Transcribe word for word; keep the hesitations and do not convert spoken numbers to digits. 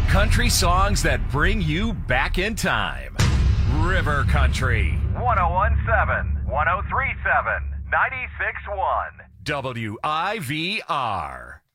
Country songs that bring you back in time. River Country. one oh one point seven, one oh three point seven, ninety-six point one. W I V R.